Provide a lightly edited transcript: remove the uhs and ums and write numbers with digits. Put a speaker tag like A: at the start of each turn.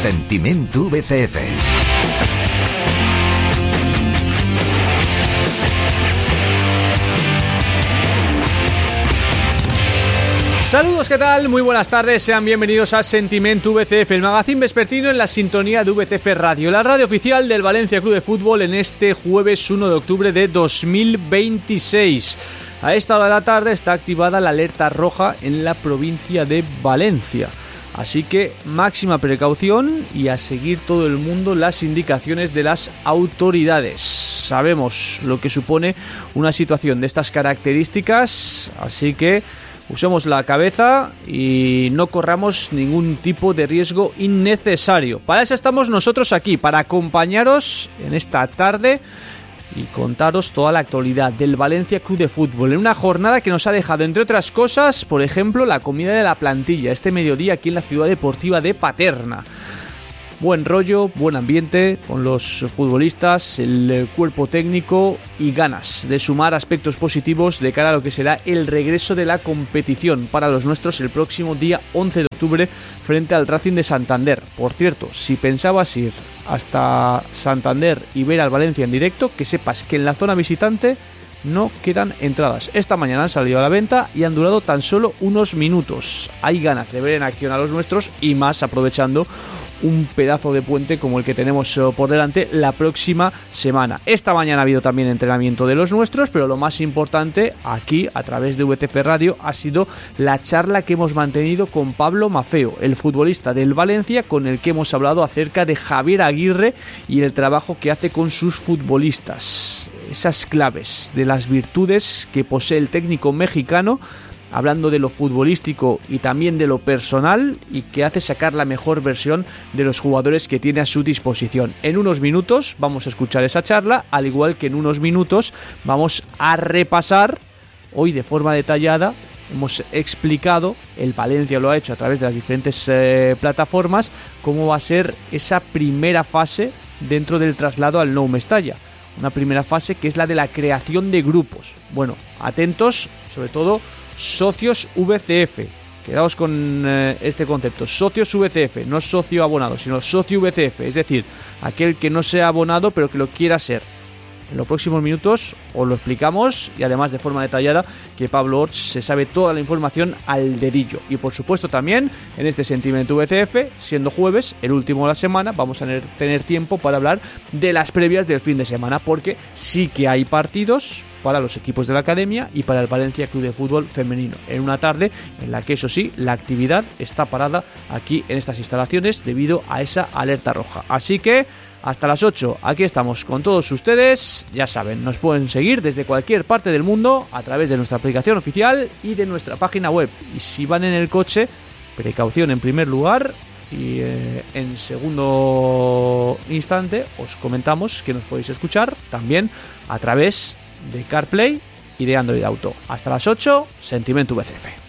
A: Sentimiento VCF.
B: Saludos, ¿qué tal? Muy buenas tardes, sean bienvenidos a Sentimiento VCF, el magazín vespertino en la sintonía de VCF Radio, la radio oficial del Valencia Club de Fútbol en este jueves 1 de octubre de 2026. A esta hora de la tarde está activada la alerta roja en la provincia de Valencia. Así que máxima precaución y a seguir todo el mundo las indicaciones de las autoridades. Sabemos lo que supone una situación de estas características, así que usemos la cabeza y no corramos ningún tipo de riesgo innecesario. Para eso estamos nosotros aquí, para acompañaros en esta tarde y contaros toda la actualidad del Valencia Club de Fútbol en una jornada que nos ha dejado, entre otras cosas, por ejemplo, la comida de la plantilla este mediodía aquí en la ciudad deportiva de Paterna. Buen rollo, buen ambiente con los futbolistas, el cuerpo técnico y ganas de sumar aspectos positivos de cara a lo que será el regreso de la competición para los nuestros el próximo día 11 de octubre frente al Racing de Santander. Por cierto, si pensabas ir hasta Santander y ver al Valencia en directo, que sepas que en la zona visitante no quedan entradas. Esta mañana han salido a la venta y han durado tan solo unos minutos. Hay ganas de ver en acción a los nuestros y más aprovechando un pedazo de puente como el que tenemos por delante la próxima semana. Esta mañana ha habido también entrenamiento de los nuestros, pero lo más importante aquí a través de VTF Radio ha sido la charla que hemos mantenido con Pablo Mafeo, el futbolista del Valencia, con el que hemos hablado acerca de Javier Aguirre y el trabajo que hace con sus futbolistas. Esas claves de las virtudes que posee el técnico mexicano, hablando de lo futbolístico y también de lo personal, y que hace sacar la mejor versión de los jugadores que tiene a su disposición. En unos minutos vamos a escuchar esa charla, al igual que en unos minutos vamos a repasar, hoy de forma detallada, hemos explicado, el Valencia lo ha hecho a través de las diferentes plataformas, cómo va a ser esa primera fase dentro del traslado al Nou Mestalla. Una primera fase que es la de la creación de grupos. Bueno, atentos, sobre todo socios VCF, quedaos con este concepto, socios VCF, no socio abonado, sino socio VCF, es decir, aquel que no sea abonado pero que lo quiera ser. En los próximos minutos os lo explicamos y además de forma detallada, que Pablo Orts se sabe toda la información al dedillo. Y por supuesto también en este Sentimiento VCF, siendo jueves, el último de la semana, vamos a tener tiempo para hablar de las previas del fin de semana, porque sí que hay partidos para los equipos de la academia y para el Valencia Club de Fútbol femenino, en una tarde en la que, eso sí, la actividad está parada aquí en estas instalaciones debido a esa alerta roja. Así que hasta las 8, aquí estamos con todos ustedes. Ya saben, nos pueden seguir desde cualquier parte del mundo a través de nuestra aplicación oficial y de nuestra página web. Y si van en el coche, precaución en primer lugar. Y en segundo instante os comentamos que nos podéis escuchar también a través de CarPlay y de Android Auto. Hasta las 8, Sentimiento VCF.